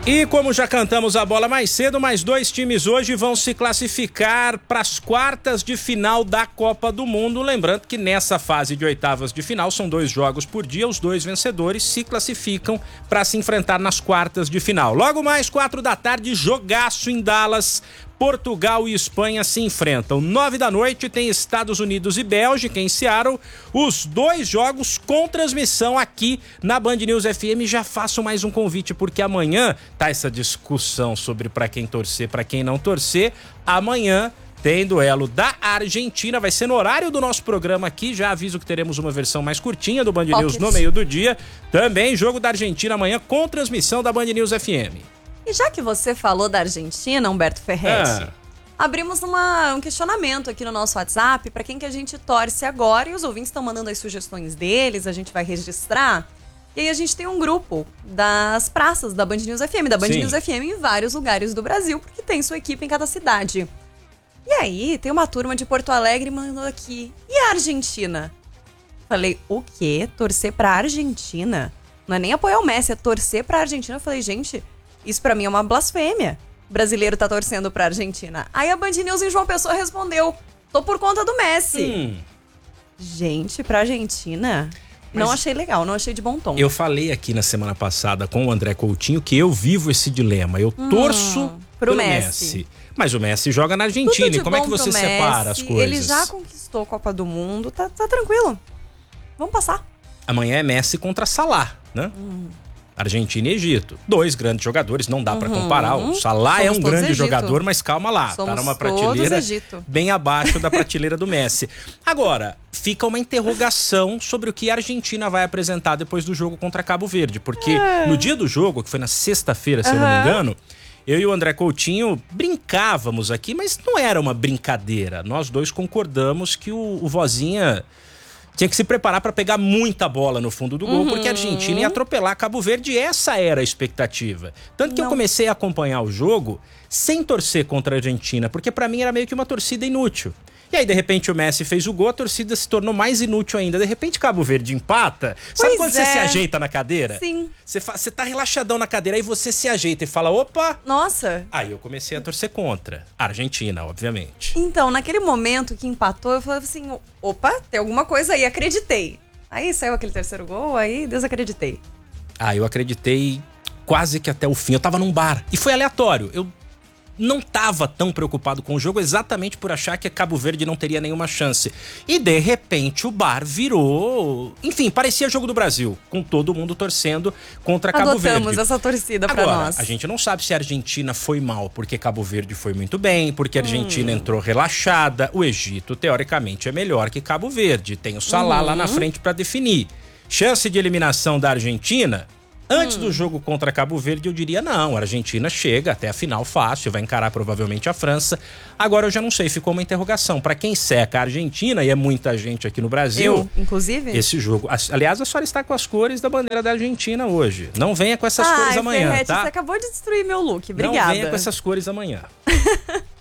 E como já cantamos a bola mais cedo, mais 2 times hoje vão se classificar para as quartas de final da Copa do Mundo. Lembrando que nessa fase de oitavas de final são 2 jogos por dia, os 2 vencedores se classificam para se enfrentar nas quartas de final. Logo mais 4 da tarde, jogaço em Dallas. Portugal e Espanha se enfrentam. 9 da noite tem Estados Unidos e Bélgica em Seattle. Os 2 jogos com transmissão aqui na Band News FM. Já faço mais um convite porque amanhã tá essa discussão sobre para quem torcer, para quem não torcer. Amanhã tem duelo da Argentina, vai ser no horário do nosso programa aqui. Já aviso que teremos uma versão mais curtinha do Band News no meio do dia. Também jogo da Argentina amanhã com transmissão da Band News FM. E já que você falou da Argentina, Humberto Ferretti, abrimos um questionamento aqui no nosso WhatsApp para quem que a gente torce agora, e os ouvintes estão mandando as sugestões deles, a gente vai registrar. E aí a gente tem um grupo das praças da Band News FM, da Band News FM em vários lugares do Brasil, porque tem sua equipe em cada cidade. E aí tem uma turma de Porto Alegre mandando aqui, e a Argentina? Falei, o quê? Torcer pra Argentina? Não é nem apoiar o Messi, é torcer pra Argentina. Eu falei, gente, isso pra mim é uma blasfêmia. O brasileiro tá torcendo pra Argentina. Aí a Band News em João Pessoa respondeu, tô por conta do Messi. Gente, pra Argentina, não achei legal, não achei de bom tom. Eu falei aqui na semana passada com o André Coutinho que eu vivo esse dilema. Eu torço pelo Messi. Mas o Messi joga na Argentina. E como é que você separa as coisas? Ele já conquistou a Copa do Mundo, tá tranquilo. Vamos passar. Amanhã é Messi contra Salah, né? Argentina e Egito. 2 grandes jogadores, não dá pra comparar. O Salah é um grande jogador, mas calma lá. Tá numa prateleira bem abaixo da prateleira do Messi. Agora, fica uma interrogação sobre o que a Argentina vai apresentar depois do jogo contra Cabo Verde. Porque no dia do jogo, que foi na sexta-feira, se eu não me engano, eu e o André Coutinho brincávamos aqui, mas não era uma brincadeira. Nós 2 concordamos que o Vozinha tinha que se preparar para pegar muita bola no fundo do gol, porque a Argentina ia atropelar Cabo Verde, e essa era a expectativa. Tanto que eu comecei a acompanhar o jogo sem torcer contra a Argentina, porque para mim era meio que uma torcida inútil. E aí, de repente, o Messi fez o gol, a torcida se tornou mais inútil ainda. De repente, Cabo Verde empata. Sabe quando você se ajeita na cadeira? Sim. Você tá relaxadão na cadeira, aí você se ajeita e fala, opa! Nossa! Aí eu comecei a torcer contra. A Argentina, obviamente. Então, naquele momento que empatou, eu falei assim, opa, tem alguma coisa aí, acreditei. Aí saiu aquele terceiro gol, aí desacreditei. Eu acreditei quase que até o fim. Eu tava num bar e foi aleatório. Eu não estava tão preocupado com o jogo exatamente por achar que Cabo Verde não teria nenhuma chance. E de repente o bar virou... Enfim, parecia jogo do Brasil, com todo mundo torcendo contra Cabo Verde. Adotamos essa torcida pra nós. A gente não sabe se a Argentina foi mal porque Cabo Verde foi muito bem, porque a Argentina entrou relaxada. O Egito, teoricamente, é melhor que Cabo Verde. Tem o Salah lá na frente para definir. Chance de eliminação da Argentina... Antes do jogo contra Cabo Verde, eu diria não, a Argentina chega até a final fácil, vai encarar provavelmente a França. Agora eu já não sei, ficou uma interrogação. Pra quem seca a Argentina, e é muita gente aqui no Brasil... Eu, inclusive? Esse jogo... Aliás, a senhora está com as cores da bandeira da Argentina hoje. Não venha com essas cores amanhã, Ferretti, tá? Você acabou de destruir meu look, obrigada. Não venha com essas cores amanhã.